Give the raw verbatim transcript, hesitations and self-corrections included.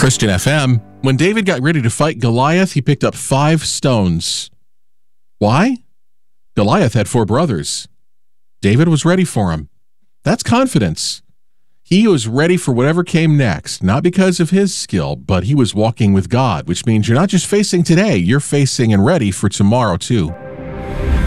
Christian F M. When David got ready to fight Goliath, he picked up five stones. Why? Goliath had four brothers. David was ready for him. That's confidence. He was ready for whatever came next, not because of his skill, but he was walking with God, which means you're not just facing today, you're facing and ready for tomorrow too.